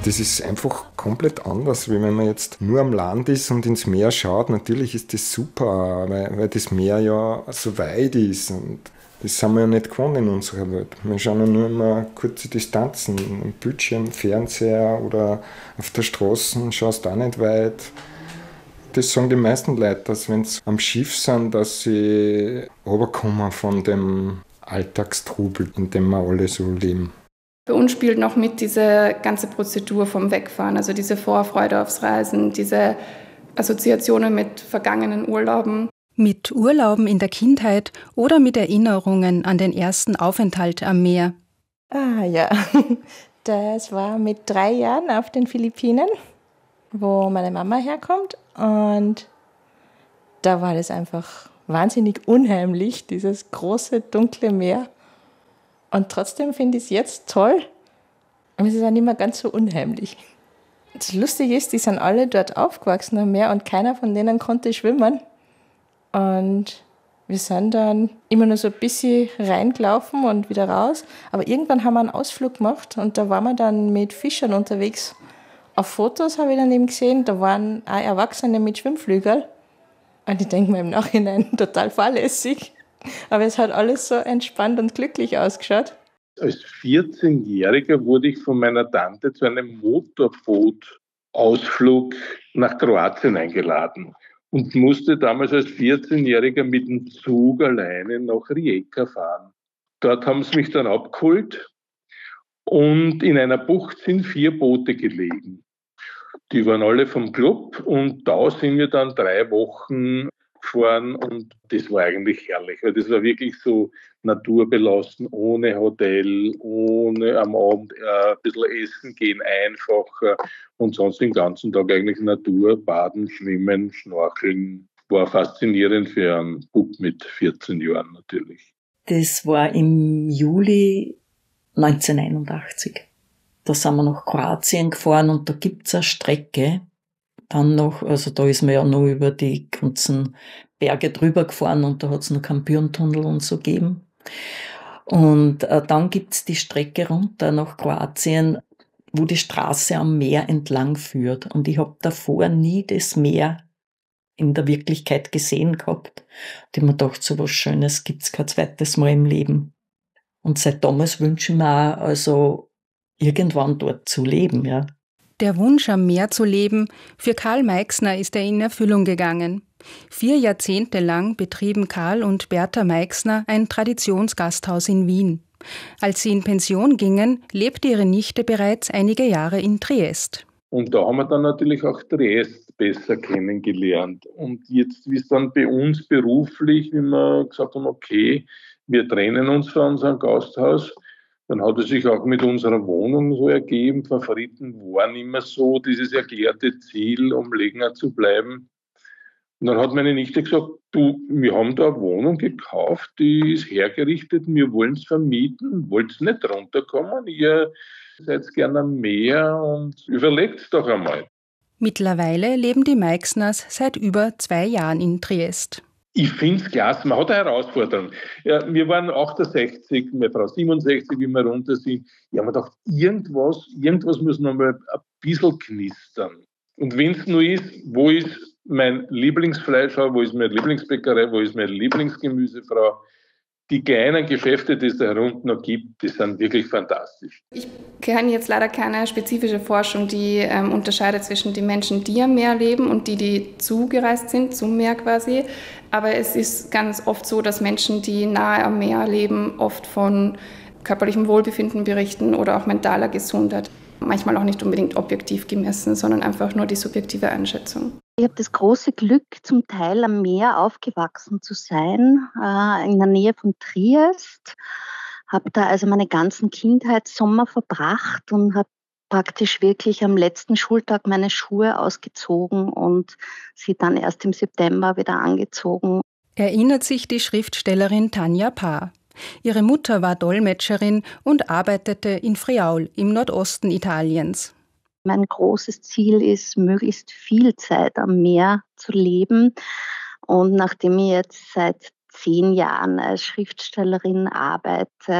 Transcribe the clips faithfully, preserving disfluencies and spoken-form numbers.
Das ist einfach komplett anders, wie wenn man jetzt nur am Land ist und ins Meer schaut. Natürlich ist das super, weil, weil das Meer ja so weit ist. Und das sind wir ja nicht gewohnt in unserer Welt. Wir schauen ja nur immer kurze Distanzen. Am Bildschirm, Fernseher oder auf der Straße schaust du auch nicht weit. Das sagen die meisten Leute, dass wenn sie am Schiff sind, dass sie runterkommen von dem Alltagstrubel, in dem wir alle so leben. Bei uns spielt noch mit diese ganze Prozedur vom Wegfahren, also diese Vorfreude aufs Reisen, diese Assoziationen mit vergangenen Urlauben. Mit Urlauben in der Kindheit oder mit Erinnerungen an den ersten Aufenthalt am Meer? Ah ja, das war mit drei Jahren auf den Philippinen, wo meine Mama herkommt. Und da war das einfach wahnsinnig unheimlich, dieses große, dunkle Meer. Und trotzdem finde ich es jetzt toll. Und es ist auch nicht mehr ganz so unheimlich. Das Lustige ist, die sind alle dort aufgewachsen am Meer und keiner von denen konnte schwimmen. Und wir sind dann immer nur so ein bisschen reingelaufen und wieder raus. Aber irgendwann haben wir einen Ausflug gemacht und da waren wir dann mit Fischern unterwegs. Auf Fotos habe ich dann eben gesehen, da waren auch Erwachsene mit Schwimmflügeln. Und ich denke mir im Nachhinein total fahrlässig. Aber es hat alles so entspannt und glücklich ausgeschaut. Als vierzehnjähriger wurde ich von meiner Tante zu einem Motorbootausflug nach Kroatien eingeladen und musste damals als vierzehnjähriger mit dem Zug alleine nach Rijeka fahren. Dort haben sie mich dann abgeholt und in einer Bucht sind vier Boote gelegen. Die waren alle vom Club und da sind wir dann drei Wochen gefahren und das war eigentlich herrlich. Das war wirklich so naturbelassen, ohne Hotel, ohne am Abend äh, ein bisschen essen gehen, einfacher und sonst den ganzen Tag eigentlich Natur, baden, schwimmen, schnorcheln. War faszinierend für einen Bub mit vierzehn Jahren natürlich. Das war im Juli neunzehnhunderteinundachtzig. Da sind wir nach Kroatien gefahren und da gibt's eine Strecke. Dann noch, also da ist man ja noch über die ganzen Berge drüber gefahren und da hat's noch keinen Birntunnel und so gegeben. Und äh, dann gibt's die Strecke runter nach Kroatien, wo die Straße am Meer entlang führt. Und ich habe davor nie das Meer in der Wirklichkeit gesehen gehabt. Und ich hab mir gedacht, so was Schönes gibt's kein zweites Mal im Leben. Und seit damals wünschen wir auch, also irgendwann dort zu leben, ja. Der Wunsch, am Meer zu leben, für Karl Meixner ist er in Erfüllung gegangen. Vier Jahrzehnte lang betrieben Karl und Bertha Meixner ein Traditionsgasthaus in Wien. Als sie in Pension gingen, lebte ihre Nichte bereits einige Jahre in Triest. Und da haben wir dann natürlich auch Triest besser kennengelernt. Und jetzt, wie es dann bei uns beruflich, wie wir gesagt haben, okay, wir trennen uns von unserem Gasthaus, dann hat es sich auch mit unserer Wohnung so ergeben. Favoriten waren immer so dieses erklärte Ziel, um länger zu bleiben. Und dann hat meine Nichte gesagt, du, wir haben da eine Wohnung gekauft, die ist hergerichtet, wir wollen es vermieten, wollt nicht runterkommen, ihr seid gerne am Meer und überlegt doch einmal. Mittlerweile leben die Meixners seit über zwei Jahren in Triest. Ich finde es klasse, man hat eine Herausforderung. Ja, wir waren achtundsechzig, meine Frau siebenundsechzig, wie wir runter sind. Ich habe mir gedacht, irgendwas, irgendwas muss noch mal ein bisschen knistern. Und wenn es nur ist, wo ist mein Lieblingsfleischhauer, wo ist meine Lieblingsbäckerei, wo ist meine Lieblingsgemüsefrau? Die kleinen Geschäfte, die es da unten noch gibt, die sind wirklich fantastisch. Ich kenne jetzt leider keine spezifische Forschung, die ähm, unterscheidet zwischen den Menschen, die am Meer leben und die, die zugereist sind, zum Meer quasi. Aber es ist ganz oft so, dass Menschen, die nahe am Meer leben, oft von körperlichem Wohlbefinden berichten oder auch mentaler Gesundheit. Manchmal auch nicht unbedingt objektiv gemessen, sondern einfach nur die subjektive Einschätzung. Ich habe das große Glück, zum Teil am Meer aufgewachsen zu sein, äh, in der Nähe von Triest. Habe da also meine ganzen Kindheitssommer verbracht und habe praktisch wirklich am letzten Schultag meine Schuhe ausgezogen und sie dann erst im September wieder angezogen. Erinnert sich die Schriftstellerin Tanja Paar. Ihre Mutter war Dolmetscherin und arbeitete in Friaul im Nordosten Italiens. Mein großes Ziel ist, möglichst viel Zeit am Meer zu leben. Und nachdem ich jetzt seit zehn Jahren als Schriftstellerin arbeite,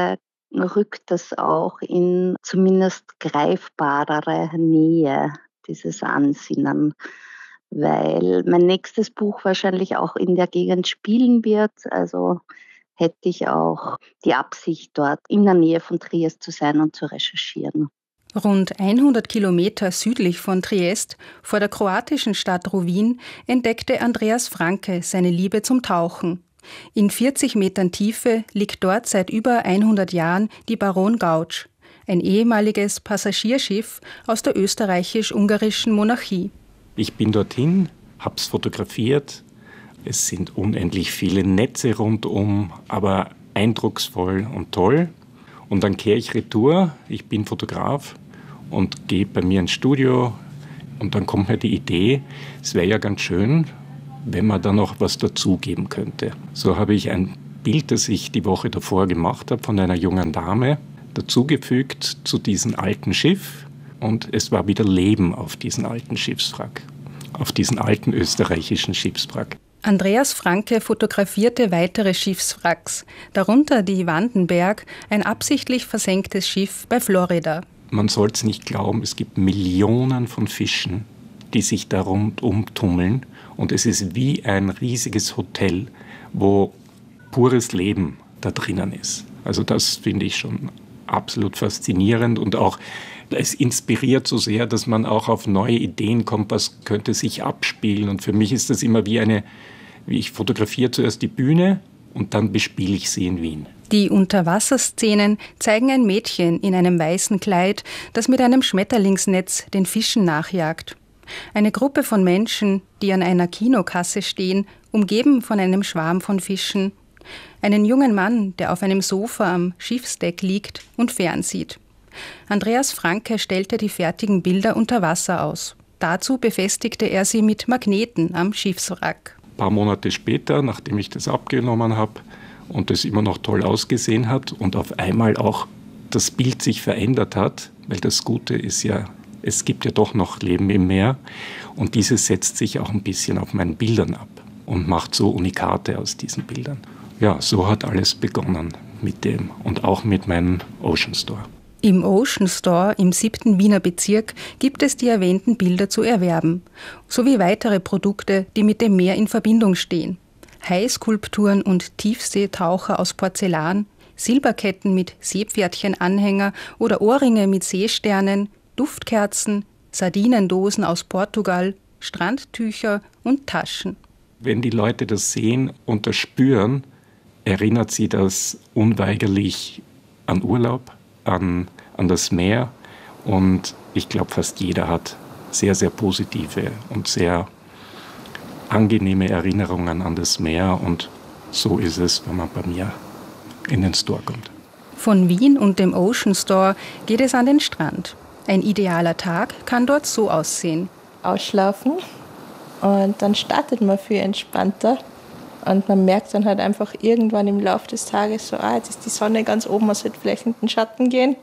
rückt das auch in zumindest greifbarere Nähe, dieses Ansinnen, weil mein nächstes Buch wahrscheinlich auch in der Gegend spielen wird. Also hätte ich auch die Absicht, dort in der Nähe von Triest zu sein und zu recherchieren. Rund hundert Kilometer südlich von Triest, vor der kroatischen Stadt Rovinj, entdeckte Andreas Franke seine Liebe zum Tauchen. In vierzig Metern Tiefe liegt dort seit über hundert Jahren die Baron Gauč, ein ehemaliges Passagierschiff aus der österreichisch-ungarischen Monarchie. Ich bin dorthin, hab's fotografiert. Es sind unendlich viele Netze rundum, aber eindrucksvoll und toll. Und dann kehre ich retour, ich bin Fotograf und gehe bei mir ins Studio und dann kommt mir die Idee, es wäre ja ganz schön, wenn man da noch was dazugeben könnte. So habe ich ein Bild, das ich die Woche davor gemacht habe, von einer jungen Dame, dazugefügt zu diesem alten Schiff und es war wieder Leben auf diesem alten Schiffswrack, auf diesem alten österreichischen Schiffswrack. Andreas Franke fotografierte weitere Schiffswracks, darunter die Vandenberg, ein absichtlich versenktes Schiff bei Florida. Man soll es nicht glauben, es gibt Millionen von Fischen, die sich da rundum tummeln. Und es ist wie ein riesiges Hotel, wo pures Leben da drinnen ist. Also das finde ich schon absolut faszinierend und auch es inspiriert so sehr, dass man auch auf neue Ideen kommt, was könnte sich abspielen. Und für mich ist das immer wie eine, wie ich fotografiere zuerst die Bühne und dann bespiele ich sie in Wien. Die Unterwasserszenen zeigen ein Mädchen in einem weißen Kleid, das mit einem Schmetterlingsnetz den Fischen nachjagt. Eine Gruppe von Menschen, die an einer Kinokasse stehen, umgeben von einem Schwarm von Fischen. Einen jungen Mann, der auf einem Sofa am Schiffsdeck liegt und fernsieht. Andreas Franke stellte die fertigen Bilder unter Wasser aus. Dazu befestigte er sie mit Magneten am Schiffswrack. Ein paar Monate später, nachdem ich das abgenommen habe und es immer noch toll ausgesehen hat und auf einmal auch das Bild sich verändert hat, weil das Gute ist ja, es gibt ja doch noch Leben im Meer und dieses setzt sich auch ein bisschen auf meinen Bildern ab und macht so Unikate aus diesen Bildern. Ja, so hat alles begonnen mit dem und auch mit meinem Ocean Store. Im Ocean Store im siebten Wiener Bezirk gibt es die erwähnten Bilder zu erwerben, sowie weitere Produkte, die mit dem Meer in Verbindung stehen. Haiskulpturen und Tiefseetaucher aus Porzellan, Silberketten mit Seepferdchenanhänger oder Ohrringe mit Seesternen, Duftkerzen, Sardinendosen aus Portugal, Strandtücher und Taschen. Wenn die Leute das sehen und das spüren, erinnert sie das unweigerlich an Urlaub, an, an das Meer. Und ich glaube, fast jeder hat sehr, sehr positive und sehr angenehme Erinnerungen an das Meer. Und so ist es, wenn man bei mir in den Store kommt. Von Wien und dem Ocean Store geht es an den Strand. Ein idealer Tag kann dort so aussehen. Ausschlafen und dann startet man viel entspannter und man merkt dann halt einfach irgendwann im Laufe des Tages so, ah, jetzt ist die Sonne ganz oben, man sollte vielleicht in den Schatten gehen.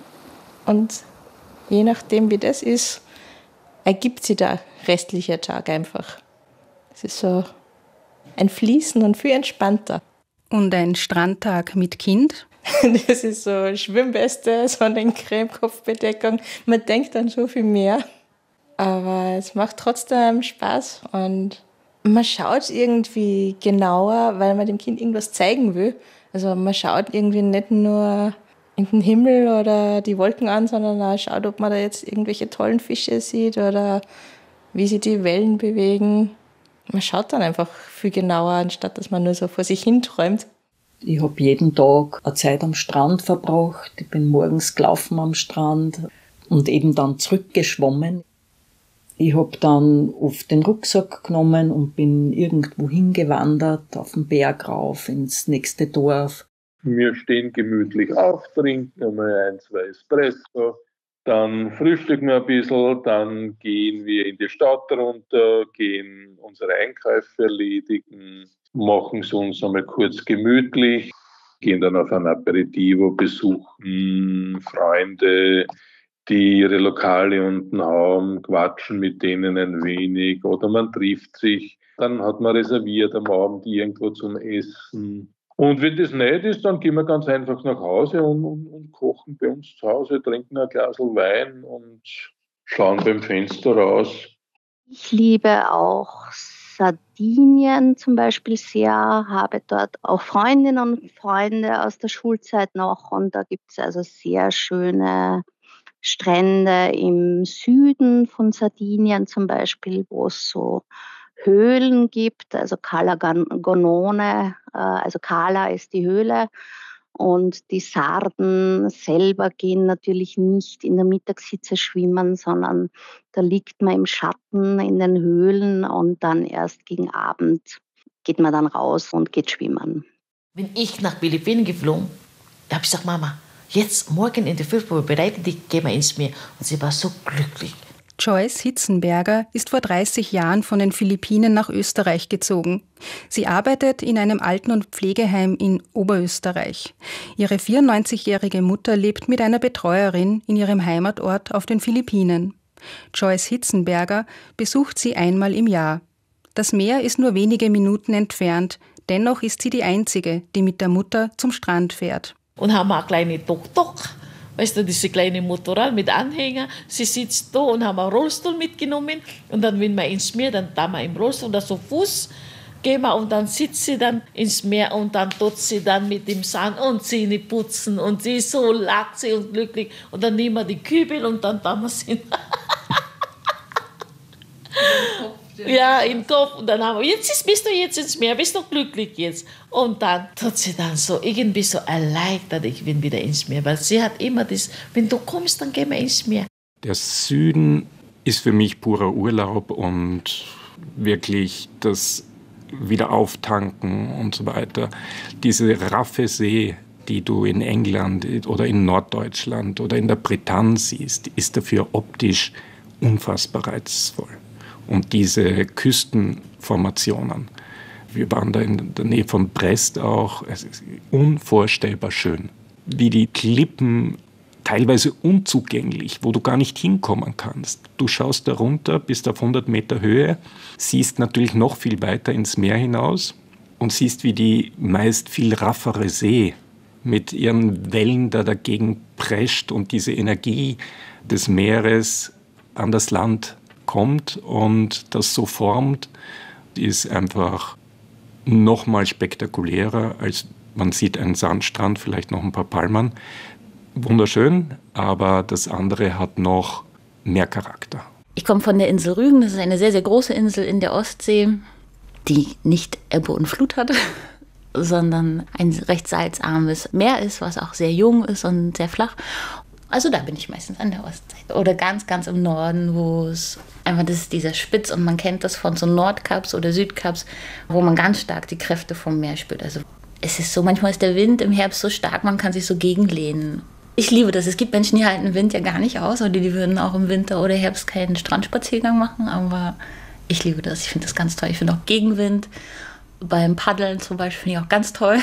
Und je nachdem, wie das ist, ergibt sich der restliche Tag einfach. Es ist so ein Fließen und viel entspannter. Und ein Strandtag mit Kind? Das ist so Schwimmweste, Sonnencreme, Kopfbedeckung. Man denkt an so viel mehr. Aber es macht trotzdem Spaß und man schaut irgendwie genauer, weil man dem Kind irgendwas zeigen will. Also man schaut irgendwie nicht nur in den Himmel oder die Wolken an, sondern auch schaut, ob man da jetzt irgendwelche tollen Fische sieht oder wie sich die Wellen bewegen. Man schaut dann einfach viel genauer, anstatt dass man nur so vor sich hin träumt. Ich habe jeden Tag eine Zeit am Strand verbracht. Ich bin morgens gelaufen am Strand und eben dann zurückgeschwommen. Ich habe dann oft den Rucksack genommen und bin irgendwo hingewandert, auf den Berg rauf, ins nächste Dorf. Wir stehen gemütlich auf, trinken einmal ein, zwei Espresso, dann frühstücken wir ein bisschen, dann gehen wir in die Stadt runter, gehen unsere Einkäufe erledigen, machen es uns einmal kurz gemütlich, gehen dann auf ein Aperitivo, besuchen Freunde, die ihre Lokale unten haben, quatschen mit denen ein wenig oder man trifft sich. Dann hat man reserviert am Abend irgendwo zum Essen. Und wenn das nicht ist, dann gehen wir ganz einfach nach Hause und, und, und kochen bei uns zu Hause, trinken ein Glas Wein und schauen beim Fenster raus. Ich liebe auch Sardinien zum Beispiel sehr, habe dort auch Freundinnen und Freunde aus der Schulzeit noch und da gibt es also sehr schöne Strände im Süden von Sardinien zum Beispiel, wo es so Höhlen gibt, also Cala Gonone, also Cala ist die Höhle und die Sarden selber gehen natürlich nicht in der Mittagshitze schwimmen, sondern da liegt man im Schatten in den Höhlen und dann erst gegen Abend geht man dann raus und geht schwimmen. Bin ich nach Philippinen geflogen, da habe ich gesagt, Mama, jetzt morgen in der Früh bereiten die, gehen wir ins Meer. Und sie war so glücklich. Joyce Hitzenberger ist vor dreißig Jahren von den Philippinen nach Österreich gezogen. Sie arbeitet in einem Alten- und Pflegeheim in Oberösterreich. Ihre vierundneunzigjährige Mutter lebt mit einer Betreuerin in ihrem Heimatort auf den Philippinen. Joyce Hitzenberger besucht sie einmal im Jahr. Das Meer ist nur wenige Minuten entfernt, dennoch ist sie die Einzige, die mit der Mutter zum Strand fährt. Und haben eine kleine Tuk-Tuk. Weißt du, diese kleine Motorrad mit Anhänger. Sie sitzt da und haben einen Rollstuhl mitgenommen. Und dann, wenn wir ins Meer, dann da wir im Rollstuhl, da so Fuß gehen wir und dann sitzt sie dann ins Meer und dann tut sie dann mit dem Sand und Zähne putzen und sie ist so lacht sie und glücklich. Und dann nehmen wir die Kübel und dann da wir sie. Ja, im Kopf. Und dann haben wir, jetzt bist du jetzt ins Meer, bist du glücklich jetzt. Und dann tut sie dann so irgendwie so erleichtert, ich bin wieder ins Meer. Weil sie hat immer das, wenn du kommst, dann gehen wir ins Meer. Der Süden ist für mich purer Urlaub und wirklich das Wiederauftanken und so weiter. Diese raffe See, die du in England oder in Norddeutschland oder in der Bretagne siehst, ist dafür optisch unfassbar reizvoll. Und diese Küstenformationen, wir waren da in der Nähe von Brest auch, es ist unvorstellbar schön. Wie die Klippen, teilweise unzugänglich, wo du gar nicht hinkommen kannst. Du schaust da runter, bist auf hundert Meter Höhe, siehst natürlich noch viel weiter ins Meer hinaus und siehst, wie die meist viel raffere See mit ihren Wellen da dagegen prescht und diese Energie des Meeres an das Land kommt und das so formt, ist einfach noch mal spektakulärer, als man sieht einen Sandstrand, vielleicht noch ein paar Palmen. Wunderschön, aber das andere hat noch mehr Charakter. Ich komme von der Insel Rügen, das ist eine sehr, sehr große Insel in der Ostsee, die nicht Ebbe und Flut hat, sondern ein recht salzarmes Meer ist, was auch sehr jung ist und sehr flach. Also da bin ich meistens an der Ostsee. Oder ganz, ganz im Norden, wo es einfach, das ist dieser Spitz und man kennt das von so Nordkaps oder Südkaps, wo man ganz stark die Kräfte vom Meer spürt. Also es ist so, manchmal ist der Wind im Herbst so stark, man kann sich so gegenlehnen. Ich liebe das. Es gibt Menschen, die halten den Wind ja gar nicht aus oder die würden auch im Winter oder Herbst keinen Strandspaziergang machen, aber ich liebe das. Ich finde das ganz toll. Ich finde auch Gegenwind. Beim Paddeln zum Beispiel finde ich auch ganz toll.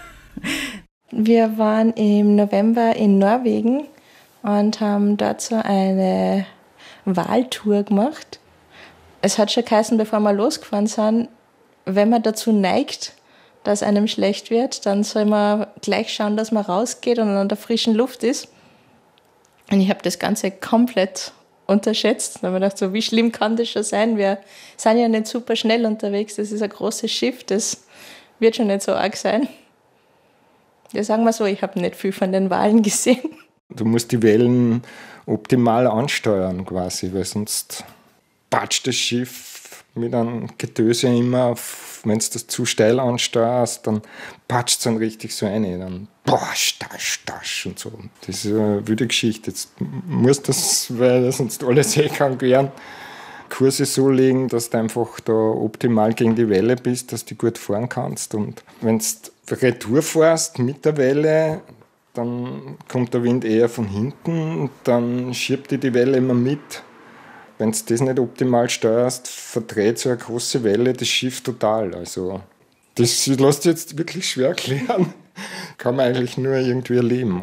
Wir waren im November in Norwegen und haben dazu eine Waltour gemacht. Es hat schon geheißen, bevor wir losgefahren sind, wenn man dazu neigt, dass einem schlecht wird, dann soll man gleich schauen, dass man rausgeht und an der frischen Luft ist. Und ich habe das Ganze komplett unterschätzt. Da habe ich gedacht, so, wie schlimm kann das schon sein? Wir sind ja nicht super schnell unterwegs, das ist ein großes Schiff, das wird schon nicht so arg sein. Ja, sagen wir so, ich habe nicht viel von den Walen gesehen. Du musst die Wellen optimal ansteuern quasi, weil sonst patscht das Schiff mit einem Getöse immer, wenn du das zu steil ansteuerst, dann patscht es dann richtig so rein, dann boah, stasch, stasch und so. Das ist eine wilde Geschichte. Jetzt musst du das, weil sonst alles eh kann gern, Kurse so legen, dass du einfach da optimal gegen die Welle bist, dass du gut fahren kannst. Und wenn du Retour fährst mit der Welle, dann kommt der Wind eher von hinten und dann schiebt dir die Welle immer mit. Wenn du das nicht optimal steuerst, verdreht so eine große Welle das Schiff total. Also, das lässt sich jetzt wirklich schwer erklären. Kann man eigentlich nur irgendwie erleben.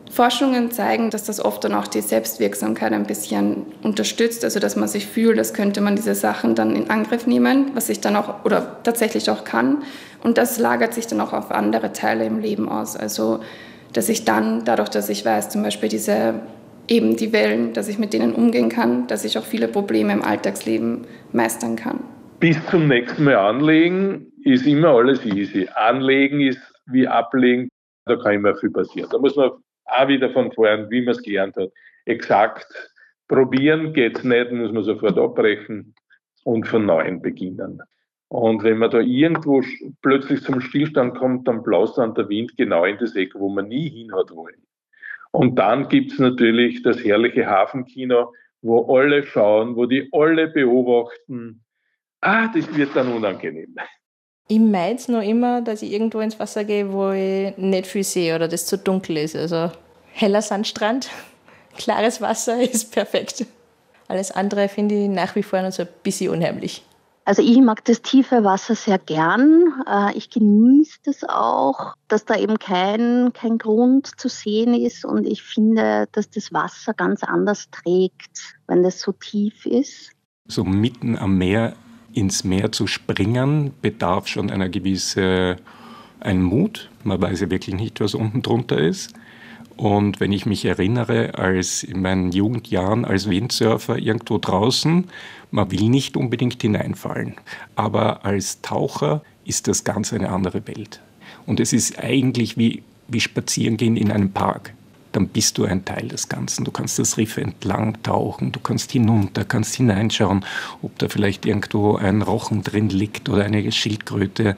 Forschungen zeigen, dass das oft dann auch die Selbstwirksamkeit ein bisschen unterstützt, also dass man sich fühlt, als könnte man diese Sachen dann in Angriff nehmen, was ich dann auch oder tatsächlich auch kann. Und das lagert sich dann auch auf andere Teile im Leben aus. Also dass ich dann, dadurch, dass ich weiß, zum Beispiel diese eben die Wellen, dass ich mit denen umgehen kann, dass ich auch viele Probleme im Alltagsleben meistern kann. Bis zum nächsten Mal anlegen ist immer alles easy. Anlegen ist wie ablegen, da kann immer viel passieren. Da muss man auch wieder von vorn, wie man es gelernt hat. Exakt probieren geht's nicht, muss man sofort abbrechen und von Neuem beginnen. Und wenn man da irgendwo plötzlich zum Stillstand kommt, dann blaust dann der Wind genau in das Eck, wo man nie hin hat wollen. Und dann gibt's natürlich das herrliche Hafenkino, wo alle schauen, wo die alle beobachten. Ah, das wird dann unangenehm. Ich meide noch immer, dass ich irgendwo ins Wasser gehe, wo ich nicht viel sehe oder das zu dunkel ist. Also heller Sandstrand, klares Wasser ist perfekt. Alles andere finde ich nach wie vor noch so ein bisschen unheimlich. Also ich mag das tiefe Wasser sehr gern. Ich genieße das auch, dass da eben kein, kein Grund zu sehen ist. Und ich finde, dass das Wasser ganz anders trägt, wenn das so tief ist. So mitten am Meer ins Meer zu springen, bedarf schon einer gewissen einen Mut. Man weiß ja wirklich nicht, was unten drunter ist. Und wenn ich mich erinnere, als in meinen Jugendjahren als Windsurfer irgendwo draußen, man will nicht unbedingt hineinfallen. Aber als Taucher ist das ganz eine andere Welt. Und es ist eigentlich wie, wie Spazierengehen in einem Park. Dann bist du ein Teil des Ganzen. Du kannst das Riff entlang tauchen, du kannst hinunter, kannst hineinschauen, ob da vielleicht irgendwo ein Rochen drin liegt oder eine Schildkröte.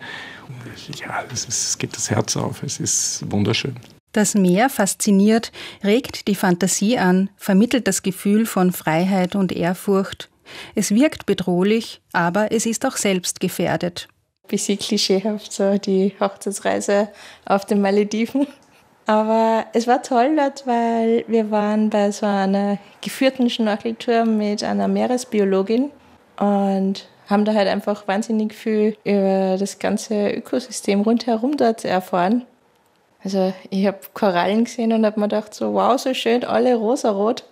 Ja, es, ist, es geht das Herz auf, es ist wunderschön. Das Meer fasziniert, regt die Fantasie an, vermittelt das Gefühl von Freiheit und Ehrfurcht. Es wirkt bedrohlich, aber es ist auch selbst gefährdet. Bisschen klischeehaft, so die Hochzeitsreise auf den Malediven. Aber es war toll dort, weil wir waren bei so einer geführten Schnorcheltour mit einer Meeresbiologin und haben da halt einfach wahnsinnig viel über das ganze Ökosystem rundherum dort erfahren. Also ich habe Korallen gesehen und habe mir gedacht, so wow, so schön, alle rosarot.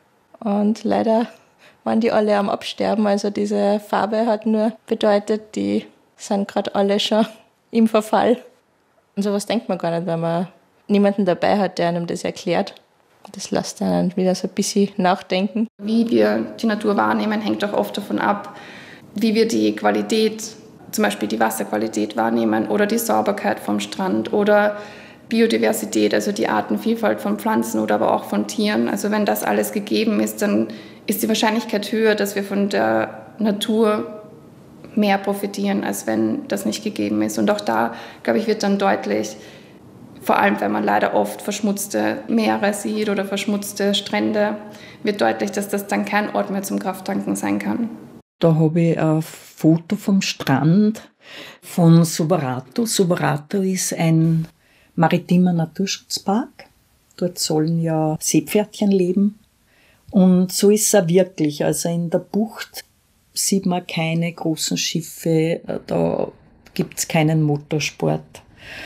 Und leider waren die alle am Absterben. Also diese Farbe hat nur bedeutet, die sind gerade alle schon im Verfall. Und sowas denkt man gar nicht, wenn man niemanden dabei hat, der einem das erklärt. Das lässt einen wieder so ein bisschen nachdenken. Wie wir die Natur wahrnehmen, hängt auch oft davon ab, wie wir die Qualität, zum Beispiel die Wasserqualität wahrnehmen oder die Sauberkeit vom Strand oder Biodiversität, also die Artenvielfalt von Pflanzen oder aber auch von Tieren. Also wenn das alles gegeben ist, dann ist die Wahrscheinlichkeit höher, dass wir von der Natur mehr profitieren, als wenn das nicht gegeben ist. Und auch da, glaube ich, wird dann deutlich, vor allem wenn man leider oft verschmutzte Meere sieht oder verschmutzte Strände, wird deutlich, dass das dann kein Ort mehr zum Krafttanken sein kann. Da habe ich ein Foto vom Strand von Suvarato. Suvarato ist ein maritimer Naturschutzpark. Dort sollen ja Seepferdchen leben. Und so ist es auch wirklich. Also in der Bucht sieht man keine großen Schiffe, da gibt es keinen Motorsport.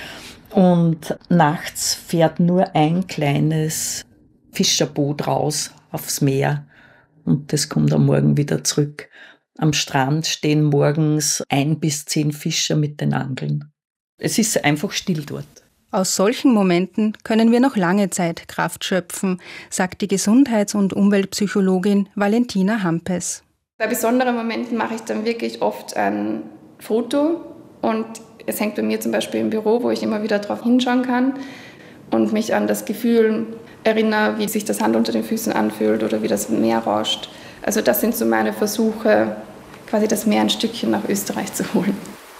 Und nachts fährt nur ein kleines Fischerboot raus aufs Meer und das kommt am Morgen wieder zurück. Am Strand stehen morgens ein bis zehn Fischer mit den Angeln. Es ist einfach still dort. Aus solchen Momenten können wir noch lange Zeit Kraft schöpfen, sagt die Gesundheits- und Umweltpsychologin Valentina Hampes. Bei besonderen Momenten mache ich dann wirklich oft ein Foto und es hängt bei mir zum Beispiel im Büro, wo ich immer wieder darauf hinschauen kann und mich an das Gefühl erinnere, wie sich das Sand unter den Füßen anfühlt oder wie das Meer rauscht. Also das sind so meine Versuche, quasi das Meer ein Stückchen nach Österreich zu holen.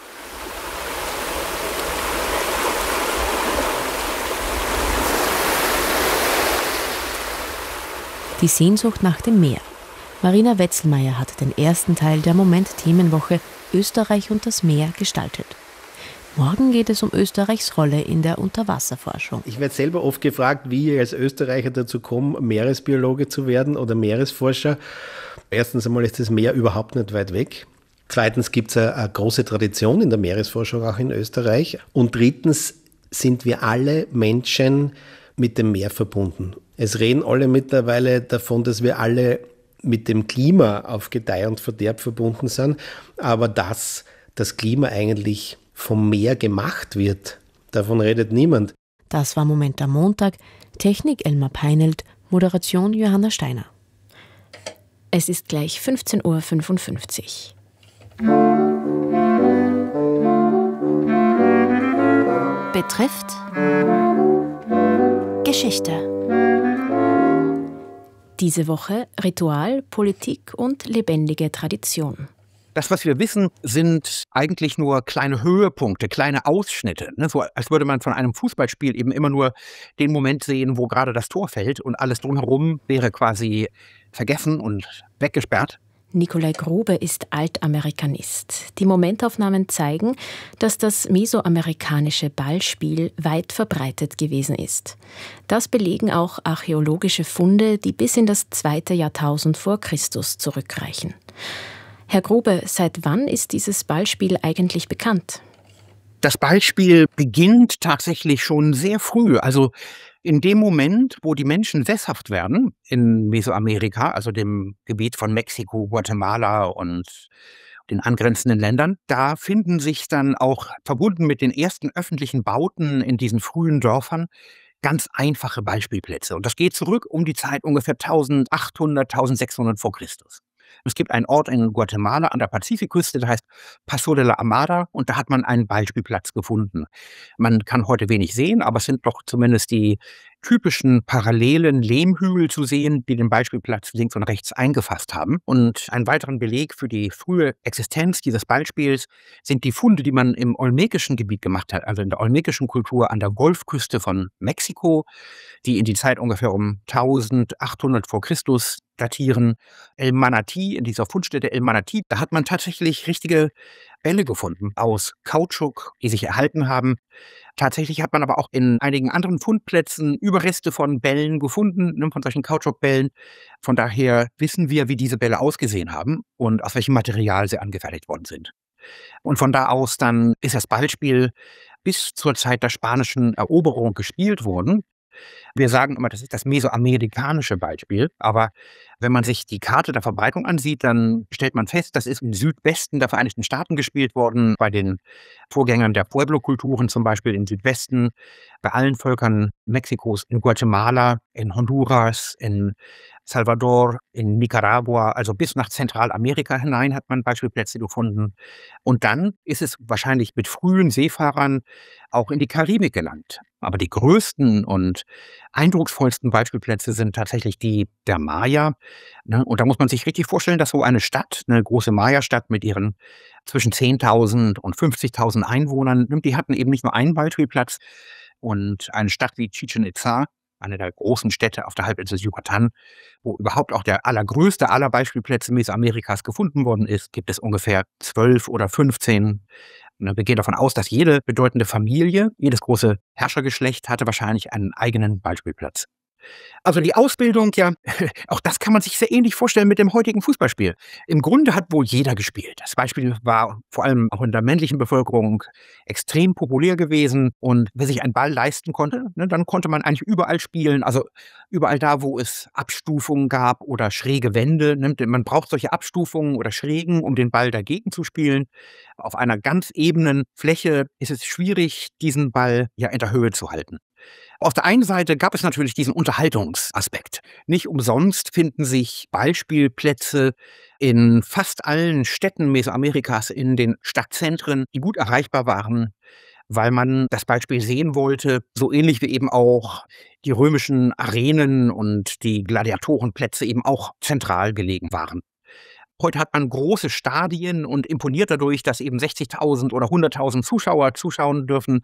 Die Sehnsucht nach dem Meer. Marina Wetzelmeier hat den ersten Teil der Moment-Themenwoche Österreich und das Meer gestaltet. Morgen geht es um Österreichs Rolle in der Unterwasserforschung. Ich werde selber oft gefragt, wie ich als Österreicher dazu komme, Meeresbiologe zu werden oder Meeresforscher. Erstens einmal ist das Meer überhaupt nicht weit weg. Zweitens gibt es eine, eine große Tradition in der Meeresforschung auch in Österreich. Und drittens sind wir alle Menschen mit dem Meer verbunden. Es reden alle mittlerweile davon, dass wir alle mit dem Klima auf Gedeih und Verderb verbunden sind, aber dass das Klima eigentlich vom Meer gemacht wird, davon redet niemand. Das war Moment am Montag. Technik Elmar Peinelt, Moderation Johanna Steiner. Es ist gleich fünfzehn Uhr fünfundfünfzig. Betrifft Geschichte. Diese Woche Ritual, Politik und lebendige Tradition. Das, was wir wissen, sind eigentlich nur kleine Höhepunkte, kleine Ausschnitte. Ne? So als würde man von einem Fußballspiel eben immer nur den Moment sehen, wo gerade das Tor fällt und alles drumherum wäre quasi vergessen und weggesperrt. Nikolai Grube ist Altamerikanist. Die Momentaufnahmen zeigen, dass das mesoamerikanische Ballspiel weit verbreitet gewesen ist. Das belegen auch archäologische Funde, die bis in das zweite Jahrtausend vor Christus zurückreichen. Herr Grube, seit wann ist dieses Ballspiel eigentlich bekannt? Das Ballspiel beginnt tatsächlich schon sehr früh, also in dem Moment, wo die Menschen sesshaft werden in Mesoamerika, also dem Gebiet von Mexiko, Guatemala und den angrenzenden Ländern, da finden sich dann auch verbunden mit den ersten öffentlichen Bauten in diesen frühen Dörfern ganz einfache Ballspielplätze. Und das geht zurück um die Zeit ungefähr eintausendachthundert, eintausendsechshundert vor Christus. Es gibt einen Ort in Guatemala an der Pazifikküste, der heißt Paso de la Amada, und da hat man einen Ballspielplatz gefunden. Man kann heute wenig sehen, aber es sind doch zumindest die typischen parallelen Lehmhügel zu sehen, die den Ballspielplatz links und rechts eingefasst haben. Und einen weiteren Beleg für die frühe Existenz dieses Ballspiels sind die Funde, die man im olmekischen Gebiet gemacht hat, also in der olmekischen Kultur an der Golfküste von Mexiko, die in die Zeit ungefähr um eintausendachthundert vor Christus datieren. El Manatí, in dieser Fundstätte El Manatí, da hat man tatsächlich richtige Bälle gefunden aus Kautschuk, die sich erhalten haben. Tatsächlich hat man aber auch in einigen anderen Fundplätzen Überreste von Bällen gefunden, ne, von solchen Kautschukbällen. Von daher wissen wir, wie diese Bälle ausgesehen haben und aus welchem Material sie angefertigt worden sind. Und von da aus dann ist das Ballspiel bis zur Zeit der spanischen Eroberung gespielt worden. Wir sagen immer, das ist das mesoamerikanische Ballspiel, aber wenn man sich die Karte der Verbreitung ansieht, dann stellt man fest, das ist im Südwesten der Vereinigten Staaten gespielt worden, bei den Vorgängern der Pueblo-Kulturen zum Beispiel im Südwesten, bei allen Völkern Mexikos, in Guatemala, in Honduras, in Salvador, in Nicaragua, also bis nach Zentralamerika hinein hat man Ballspielplätze gefunden. Und dann ist es wahrscheinlich mit frühen Seefahrern auch in die Karibik gelangt. Aber die größten und eindrucksvollsten Ballspielplätze sind tatsächlich die der Maya. Und da muss man sich richtig vorstellen, dass so eine Stadt, eine große Maya-Stadt mit ihren zwischen zehntausend und fünfzigtausend Einwohnern, die hatten eben nicht nur einen Ballspielplatz. Und eine Stadt wie Chichen Itza, eine der großen Städte auf der Halbinsel Yucatan, wo überhaupt auch der allergrößte aller Ballspielplätze Mesoamerikas gefunden worden ist, gibt es ungefähr zwölf oder fünfzehn. Wir gehen davon aus, dass jede bedeutende Familie, jedes große Herrschergeschlecht hatte wahrscheinlich einen eigenen Ballspielplatz. Also die Ausbildung, ja, auch das kann man sich sehr ähnlich vorstellen mit dem heutigen Fußballspiel. Im Grunde hat wohl jeder gespielt. Das Beispiel war vor allem auch in der männlichen Bevölkerung extrem populär gewesen. Und wer sich einen Ball leisten konnte, ne, dann konnte man eigentlich überall spielen. Also überall da, wo es Abstufungen gab oder schräge Wände. Ne, man braucht solche Abstufungen oder Schrägen, um den Ball dagegen zu spielen. Auf einer ganz ebenen Fläche ist es schwierig, diesen Ball ja in der Höhe zu halten. Auf der einen Seite gab es natürlich diesen Unterhaltungsaspekt. Nicht umsonst finden sich Ballspielplätze in fast allen Städten Mesoamerikas, in den Stadtzentren, die gut erreichbar waren, weil man das Ballspiel sehen wollte, so ähnlich wie eben auch die römischen Arenen und die Gladiatorenplätze eben auch zentral gelegen waren. Heute hat man große Stadien und imponiert dadurch, dass eben sechzigtausend oder hunderttausend Zuschauer zuschauen dürfen.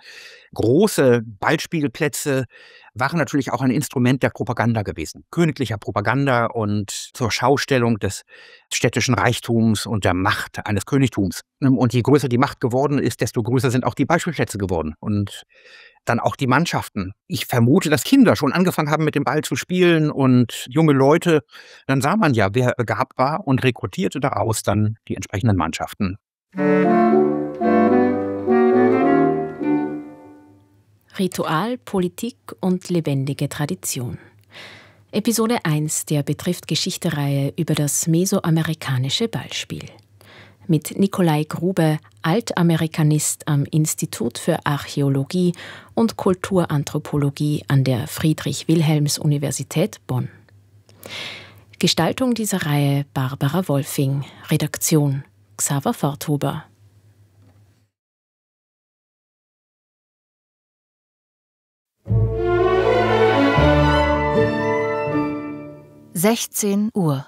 Große Ballspielplätze waren natürlich auch ein Instrument der Propaganda gewesen, königlicher Propaganda und zur Schaustellung des städtischen Reichtums und der Macht eines Königtums. Und je größer die Macht geworden ist, desto größer sind auch die Ballspielplätze geworden. Und dann auch die Mannschaften. Ich vermute, dass Kinder schon angefangen haben, mit dem Ball zu spielen und junge Leute. Dann sah man ja, wer begabt war und rekrutierte daraus dann die entsprechenden Mannschaften. Ritual, Politik und lebendige Tradition. Episode eins der betrifft Geschichtereihe über das mesoamerikanische Ballspiel. Mit Nikolai Grube, Altamerikanist am Institut für Archäologie und Kulturanthropologie an der Friedrich-Wilhelms-Universität Bonn. Gestaltung dieser Reihe Barbara Wolfing, Redaktion Xaver Forthuber. sechzehn Uhr.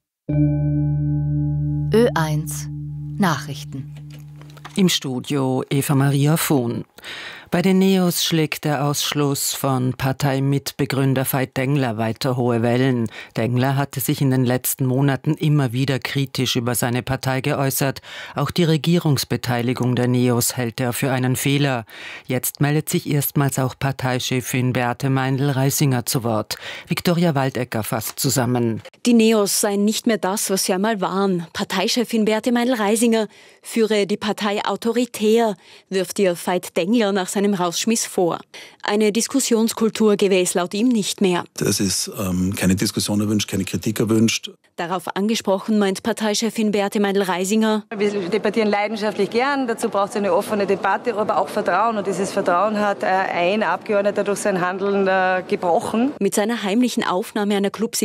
Ö eins Nachrichten. Im Studio Eva-Maria Vohn. Bei den Neos schlägt der Ausschluss von Parteimitbegründer Veit Dengler weiter hohe Wellen. Dengler hatte sich in den letzten Monaten immer wieder kritisch über seine Partei geäußert. Auch die Regierungsbeteiligung der Neos hält er für einen Fehler. Jetzt meldet sich erstmals auch Parteichefin Beate Meindl-Reisinger zu Wort. Viktoria Waldecker fasst zusammen. Die Neos seien nicht mehr das, was sie einmal waren. Parteichefin Beate Meindl-Reisinger führe die Partei autoritär, wirft ihr Veit Dengler nach seinem Rausschmiss vor. Eine Diskussionskultur gäbe es laut ihm nicht mehr. Es ist ähm, keine Diskussion erwünscht, keine Kritik erwünscht. Darauf angesprochen meint Parteichefin Beate Meindl-Reisinger. Wir debattieren leidenschaftlich gern, dazu braucht es eine offene Debatte, aber auch Vertrauen. Und dieses Vertrauen hat äh, ein Abgeordneter durch sein Handeln äh, gebrochen. Mit seiner heimlichen Aufnahme einer Club